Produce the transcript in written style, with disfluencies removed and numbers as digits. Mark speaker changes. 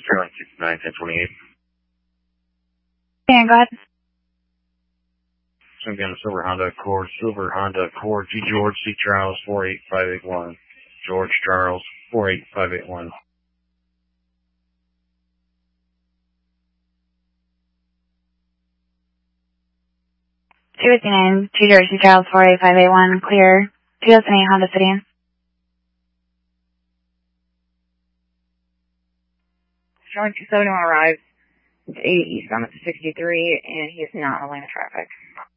Speaker 1: Sterling 69, 1028.
Speaker 2: Yeah, go ahead.
Speaker 1: So I'm getting a silver Honda Accord, G. George, C. Charles, 48581. George Charles, 48581.
Speaker 2: $259, G. George, C. Charles, 48581, clear. 2008 Honda City.
Speaker 3: Showing 271 arrives. It's 80 East on the 63, and he is not in the lane of traffic.